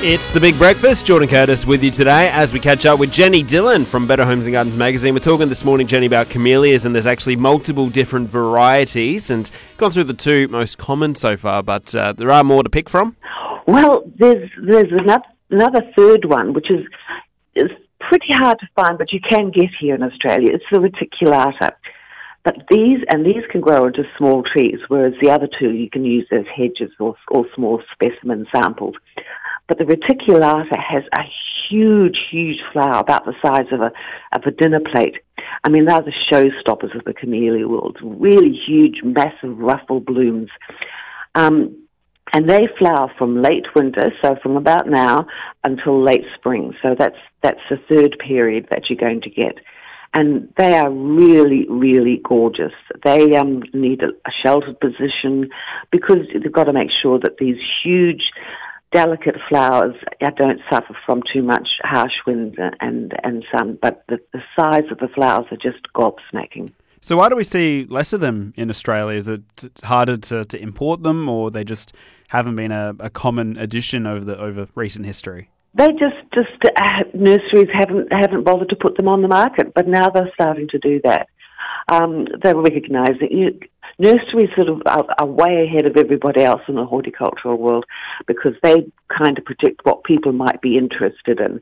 It's The Big Breakfast. Jordan Curtis with you today as we catch up with Jenny Dillon from Better Homes and Gardens magazine. We're talking this morning, Jenny, about camellias, and there's actually multiple different varieties, and gone through the two most common so far, but there are more to pick from. Well, there's another third one, which is pretty hard to find, but you can get here in Australia. It's the reticulata. But these can grow into small trees, whereas the other two you can use as hedges or small specimen samples. But the reticulata has a huge, huge flower about the size of a dinner plate. I mean, they're the showstoppers of the camellia world. Really huge, massive ruffle blooms. And they flower from late winter, so from about now until late spring. So that's the third period that you're going to get. And they are really, really gorgeous. They need a sheltered position because they've got to make sure that these huge, delicate flowers don't suffer from too much harsh wind and sun. But the size of the flowers are just gobsmacking. So why do we see less of them in Australia? Is it harder to import them, or they just haven't been a common addition over recent history? They just nurseries haven't bothered to put them on the market, but now they're starting to do that. They're recognising nurseries sort of are way ahead of everybody else in the horticultural world because they kind of predict what people might be interested in.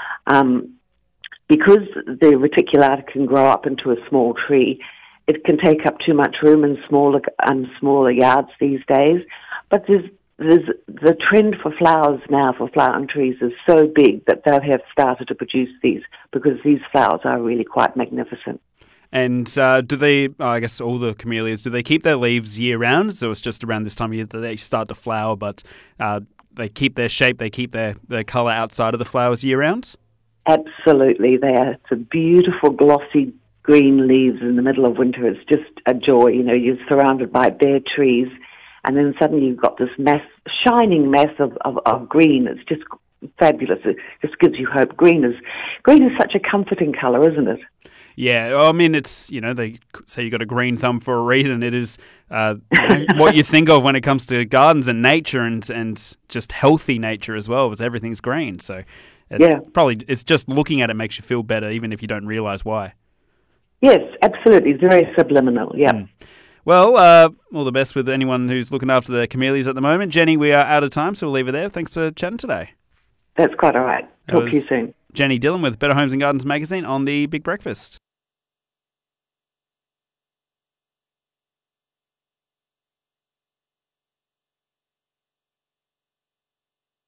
Because the reticulata can grow up into a small tree, it can take up too much room in smaller yards these days. But there's the trend for flowers now, for flowering trees, is so big that they have started to produce these because these flowers are really quite magnificent. And do they, I guess all the camellias, do they keep their leaves year-round? So it's just around this time of year that they start to flower, but they keep their shape, they keep their colour outside of the flowers year-round? Absolutely. It's a beautiful, glossy green leaves in the middle of winter. It's just a joy. You know, you're surrounded by bare trees, and then suddenly you've got this shining mass of green. It's just fabulous. It just gives you hope. Green is such a comforting colour, isn't it? Yeah, I mean, it's, they say you got a green thumb for a reason. It is what you think of when it comes to gardens and nature and just healthy nature as well, because everything's green. So it's just looking at it makes you feel better, even if you don't realise why. Yes, absolutely. It's very subliminal, yeah. Well, all the best with anyone who's looking after the camellias at the moment. Jenny, we are out of time, so we'll leave it there. Thanks for chatting today. That's quite all right. Talk to you soon. Jenny Dillon with Better Homes and Gardens magazine on The Big Breakfast.